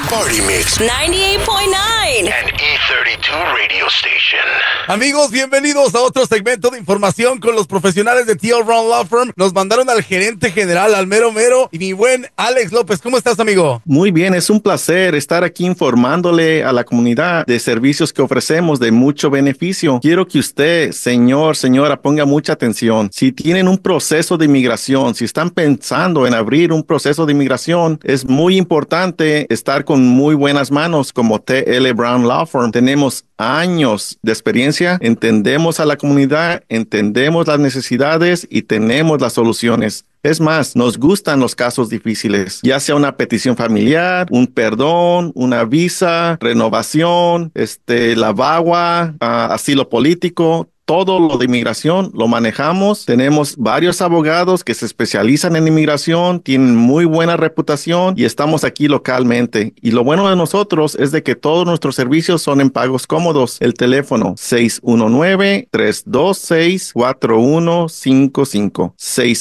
Party Mix 98.9 and E32 Radio Station. Amigos, bienvenidos a otro segmento de información con los profesionales de T.L. Brown Law Firm. Nos mandaron al gerente general, al mero mero, y mi buen Alex López. ¿Cómo estás, amigo? Muy bien, es un placer estar aquí informándole a la comunidad de servicios que ofrecemos de mucho beneficio. Quiero que usted, señora, ponga mucha atención. Si tienen un proceso de inmigración, si están pensando en abrir un proceso de inmigración, es muy importante estar con muy buenas manos como T.L. Brown Law Firm. Tenemos años de experiencia, entendemos a la comunidad, entendemos las necesidades y tenemos las soluciones. Es más, nos gustan los casos difíciles, ya sea una petición familiar, un perdón, una visa, renovación, la VAWA, asilo político. Todo lo de inmigración lo manejamos. Tenemos varios abogados que se especializan en inmigración, tienen muy buena reputación y estamos aquí localmente. Y lo bueno de nosotros es de que todos nuestros servicios son en pagos cómodos. El teléfono 619-326-4155.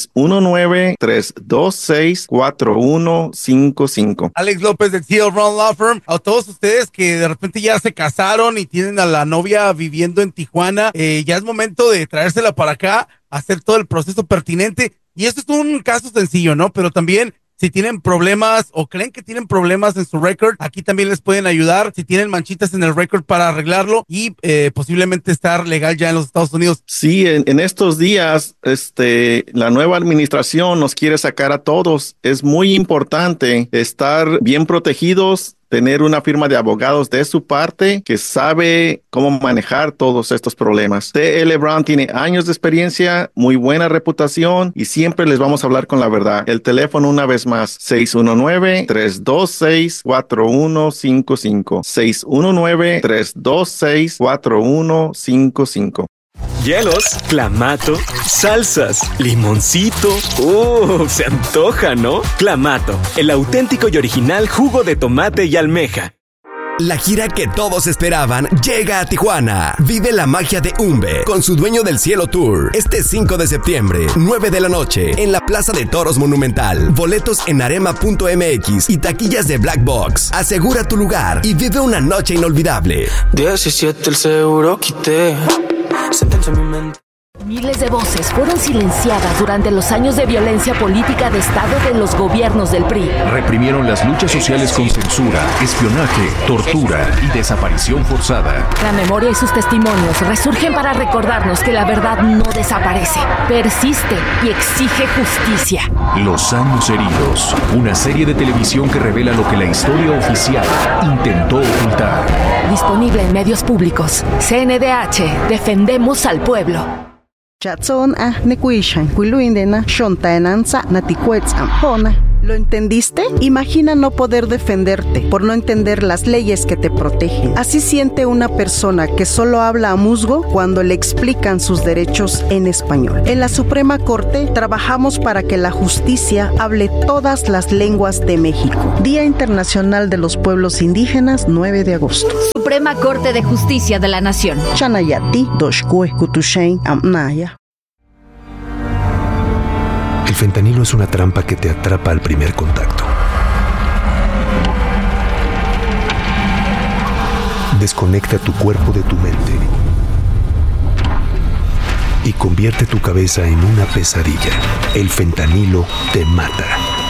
619-326-4155. Alex López de T.L. Brown Law Firm. A todos ustedes que de repente ya se casaron y tienen a la novia viviendo en Tijuana, ya es momento de traérsela para acá, hacer todo el proceso pertinente. Y esto es un caso sencillo, ¿no? Pero también, si tienen problemas o creen que tienen problemas en su récord, aquí también les pueden ayudar. Si tienen manchitas en el récord para arreglarlo y posiblemente estar legal ya en los Estados Unidos. Sí, en estos días, la nueva administración nos quiere sacar a todos. Es muy importante estar bien protegidos, tener una firma de abogados de su parte que sabe cómo manejar todos estos problemas. T.L. Brown tiene años de experiencia, muy buena reputación y siempre les vamos a hablar con la verdad. El teléfono una vez más, 619-326-4155. 619-326-4155. Hielos, clamato, salsas, limoncito. Se antoja, ¿no? Clamato, el auténtico y original jugo de tomate y almeja. La gira que todos esperaban llega a Tijuana. Vive la magia de Umbe con su Dueño del Cielo Tour. Este 5 de septiembre, 9 de la noche, en la Plaza de Toros Monumental. Boletos en arema.mx y taquillas de Black Box. Asegura tu lugar y vive una noche inolvidable. 17 el seguro quité. Sentencia en mi mente. Miles de voces fueron silenciadas durante los años de violencia política de Estado de los gobiernos del PRI. Reprimieron las luchas sociales con censura, espionaje, tortura y desaparición forzada. La memoria y sus testimonios resurgen para recordarnos que la verdad no desaparece, persiste y exige justicia. Los años heridos, una serie de televisión que revela lo que la historia oficial intentó ocultar. Disponible en medios públicos. CNDH, defendemos al pueblo. ¿Lo entendiste? Imagina no poder defenderte por no entender las leyes que te protegen. Así siente una persona que solo habla a musgo cuando le explican sus derechos en español. En la Suprema Corte trabajamos para que la justicia hable todas las lenguas de México. Día Internacional de los Pueblos Indígenas, 9 de agosto. Suprema Corte de Justicia de la Nación. Chanayati, Doshkue, Kutushain, Amnaya. El fentanilo es una trampa que te atrapa al primer contacto. Desconecta tu cuerpo de tu mente y convierte tu cabeza en una pesadilla. El fentanilo te mata.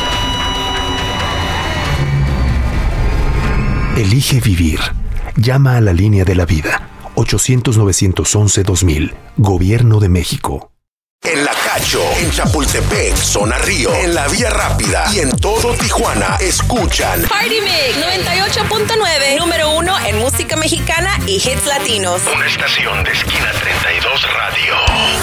Elige vivir. Llama a la línea de la vida. 800-911-2000. Gobierno de México. En La Cacho, en Chapultepec, Zona Río, en La Vía Rápida y en todo Tijuana, escuchan Party Mix 98.9, número 1 en música mexicana y hits latinos. Una estación de Esquina 32 Radio.